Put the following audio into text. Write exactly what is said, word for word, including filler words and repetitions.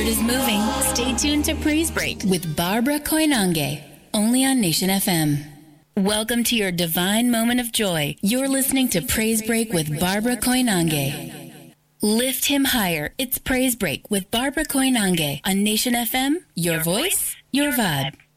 is moving. Stay tuned to Praise Break with Barbara Koinange, only on Nation F M. Welcome to your divine moment of joy. You're listening to Praise Break with Barbara Koinange. Lift him higher. It's Praise Break with Barbara Koinange on Nation F M. Your voice, your vibe.